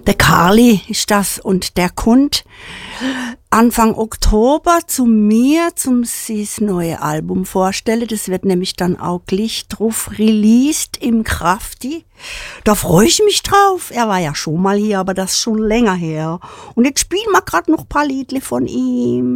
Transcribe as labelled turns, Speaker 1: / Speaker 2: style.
Speaker 1: Der Carly ist das und der kommt Anfang Oktober zu mir zum sis neue Album vorstellen. Das wird nämlich dann auch gleich drauf released im Krafti. Da freue ich mich drauf. Er war ja schon mal hier, aber das ist schon länger her. Und jetzt spielen wir gerade noch ein paar Liedle von ihm.